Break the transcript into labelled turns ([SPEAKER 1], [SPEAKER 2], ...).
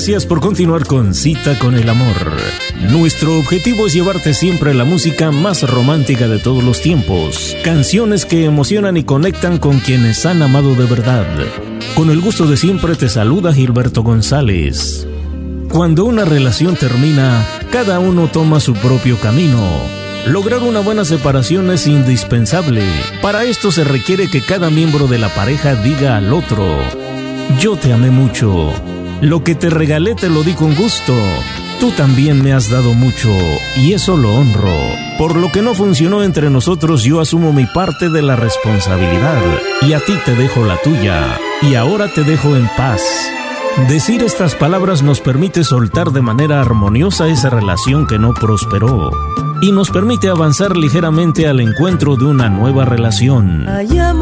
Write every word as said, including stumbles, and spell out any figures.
[SPEAKER 1] Gracias por continuar con Cita con el Amor. Nuestro objetivo es llevarte siempre la música más romántica de todos los tiempos. Canciones que emocionan y conectan con quienes han amado de verdad. Con el gusto de siempre te saluda Gilberto González. Cuando una relación termina, cada uno toma su propio camino. Lograr una buena separación es indispensable. Para esto se requiere que cada miembro de la pareja diga al otro: yo te amé mucho. Lo que te regalé te lo di con gusto. Tú también me has dado mucho y eso lo honro. Por lo que no funcionó entre nosotros, yo asumo mi parte de la responsabilidad y a ti te dejo la tuya. Y ahora te dejo en paz. Decir estas palabras nos permite soltar de manera armoniosa esa relación que no prosperó y nos permite avanzar ligeramente al encuentro de una nueva relación.